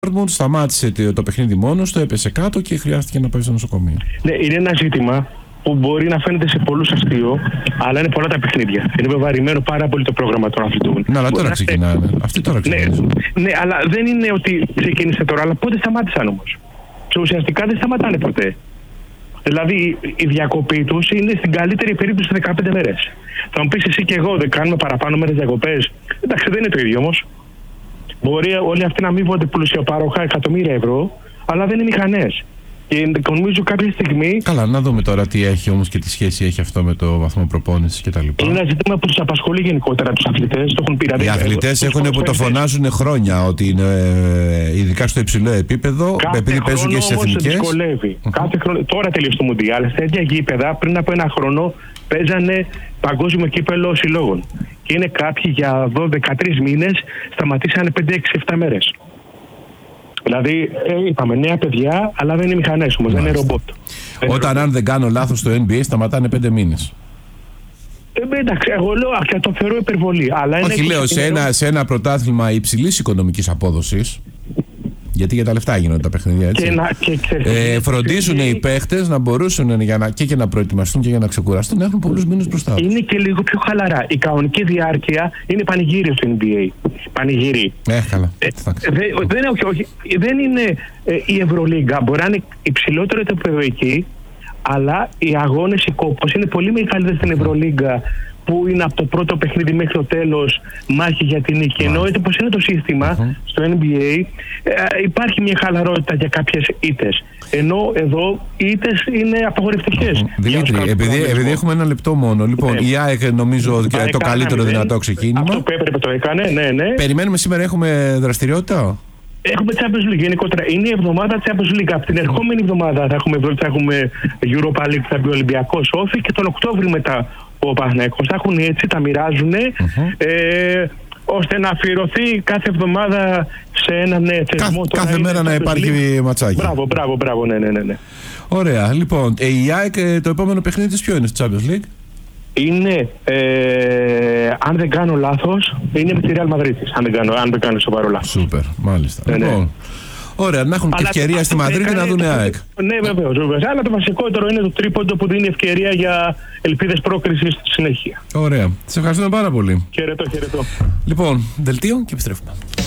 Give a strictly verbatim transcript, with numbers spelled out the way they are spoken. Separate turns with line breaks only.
σταμάτησε το παιχνίδι μόνος, το έπεσε κάτω και χρειάστηκε να πάει στο νοσοκομείο.
Ναι, είναι ένα ζήτημα που μπορεί να φαίνεται σε πολλούς αστείο, αλλά είναι πολλά τα παιχνίδια. Είναι βεβαρημένο πάρα πολύ το πρόγραμμα των αθλητών.
Ναι, αλλά τώρα να... ξεκινάνε. Αυτοί τώρα ξεκινάνε.
Ναι, ναι, αλλά δεν είναι ότι ξεκίνησε τώρα, αλλά πότε σταμάτησαν όμως. Και ουσιαστικά δεν σταματάνε ποτέ. Δηλαδή η διακοπή τους είναι στην καλύτερη περίπτωση δεκαπέντε μέρες. Θα μου πεις εσύ και εγώ, δεν κάνουμε παραπάνω μέρες διακοπές. Εντάξει, δεν είναι το ίδιο όμως. Μπορεί όλοι αυτοί να μείβονται πλουσιοπάροχα εκατομμύρια ευρώ, αλλά δεν είναι μηχανές. Και νομίζω κάποια στιγμή.
Καλά, να δούμε τώρα τι έχει όμως και τι σχέση έχει αυτό με το βαθμό προπόνησης κτλ.
Είναι ένα ζήτημα που τους απασχολεί γενικότερα τους αθλητές. Το έχουν πει.
Οι αθλητές έχουν που το φωνάζουν χρόνια ότι είναι ειδικά στο υψηλό επίπεδο,
κάθε
επειδή παίζουν και στις εθνικές.
Uh-huh. Κάθε χρόνο, τώρα τελείωσε το Μουντιάλ. Στα ίδια γήπεδα πριν από ένα χρόνο παίζανε παγκόσμιο κύπελο συλλόγων. Και είναι κάποιοι για δώδεκα δεκατρείς μήνες σταματήσανε πέντε έξι επτά μέρες. Δηλαδή, ε, είπαμε νέα παιδιά, αλλά δεν είναι μηχανές όμως, δεν είναι ρομπότ.
Όταν, αν δεν κάνω λάθος, στο N B A σταματάνε πέντε μήνες.
Ε, εντάξει, εγώ λέω, αχ, το θεωρώ υπερβολή. Αλλά
όχι, είναι λέω, σε ένα, σε ένα πρωτάθλημα υψηλής οικονομικής απόδοσης, γιατί για τα λεφτά γίνονται τα παιχνίδια, έτσι.
Και να, και
ε, φροντίζουν οι παίχτες να μπορούσαν για να, και για να προετοιμαστούν και για να ξεκουραστούν, να έχουν πολλούς μήνες μπροστά τους.
Είναι και λίγο πιο χαλαρά. Η κανονική διάρκεια είναι πανηγύριο στο N B A. Πανηγύρι.
Ε, καλά.
Ε, δε, δεν, όχι, όχι, δεν είναι ε, η Ευρωλίγκα. Μπορεί να είναι υψηλότερο το επίπεδο εκεί, αλλά οι αγώνες, οι κόπος είναι πολύ μεγαλύτεροι στην Ευρωλίγκα, που είναι από το πρώτο παιχνίδι μέχρι το τέλος μάχη για την νίκη. Ενώ έτσι πως είναι το σύστημα uh-huh. στο N B A, ε, υπάρχει μια χαλαρότητα για κάποιες ήττες. Ενώ εδώ οι ήττες είναι απαγορευτικές.
Uh-huh. Δημήτρη, επειδή, επειδή έχουμε ένα λεπτό μόνο, λοιπόν, ναι. η ΑΕΚ νομίζω και το καλύτερο δυνατό ξεκίνημα.
Αυτό που έπρεπε το έκανε, ναι, ναι.
Περιμένουμε σήμερα, έχουμε δραστηριότητα.
Έχουμε Champions League γενικότερα. Είναι η εβδομάδα Champions League. Από την ερχόμενη εβδομάδα θα έχουμε, θα έχουμε Europa League, θα μπει ο Ολυμπιακός Όφη, και τον Οκτώβριο μετά ο Παναθηναϊκός. Θα έχουν έτσι, τα μοιράζουν, uh-huh. ε, ώστε να αφιερωθεί κάθε εβδομάδα σε έναν θεσμό.
Κα, κάθε μέρα να υπάρχει ματσάκι.
Μπράβο, μπράβο, μπράβο, ναι, ναι, ναι.
Ωραία. Λοιπόν, ε, η ΑΕΚ, το επόμενο παιχνίδι της ποιο είναι στο Champions League?
Είναι, ε, αν δεν κάνω λάθος, είναι με τη Real Madrid, αν δεν κάνω, αν δεν κάνω σοβαρό λάθος.
Σούπερ, μάλιστα.
Ναι,
λοιπόν,
ναι.
Ωραία, να έχουν και ευκαιρία στη Μαδρίτη να δουν ΑΕΚ.
Ναι, βεβαίως, βεβαίως. Αλλά το βασικότερο είναι το τρίποντο που δίνει ευκαιρία για ελπίδες πρόκρισης στη συνέχεια.
Ωραία. Σε ευχαριστούμε πάρα πολύ.
Χαιρετώ, χαιρετώ.
Λοιπόν, δελτίο και επιστρέφουμε.